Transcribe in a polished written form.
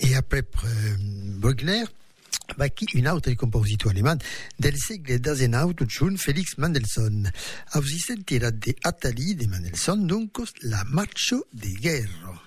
E après Bruckner, va chi un altro compositore alemán del segle XIX, schon Felix Mendelssohn. Auf si sentira de Athalie de Mendelssohn, duncos la Marcho de Guerra.